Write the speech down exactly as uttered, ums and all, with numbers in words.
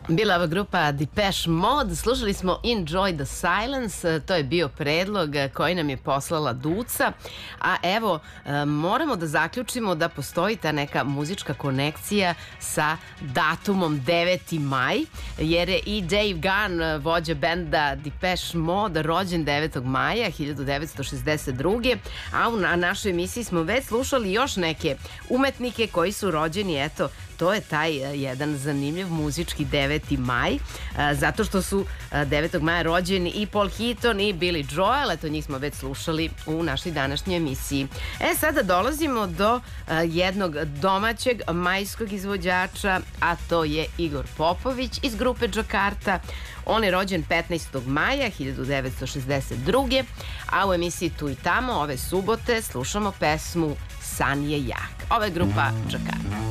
Bila ova grupa Depeche Mode, slušali smo Enjoy the Silence, to je bio predlog koji nam je poslala Duca, a evo moramo da zaključimo da postoji ta neka muzička konekcija sa datumom deveti maj, jer je i Dave Gunn, vođa benda Depeche Mode, rođen devetog maja hiljadu devetsto šezdeset druge. a u našoj emisiji smo već slušali još neke umetnike koji su rođeni, eto, to je taj jedan zanimljiv muzički deveti maj, zato što su devetog maja rođeni i Paul Heaton i Billy Joel, eto njih smo već slušali u našoj današnjoj emisiji. E, sada dolazimo do jednog domaćeg majskog izvođača, a to je Igor Popović iz grupe Džakarta. On je rođen petnaestog maja hiljadu devetsto šezdeset druge. a u emisiji Tu i tamo ove subote slušamo pesmu San je jak. Ova je grupa Džakarta.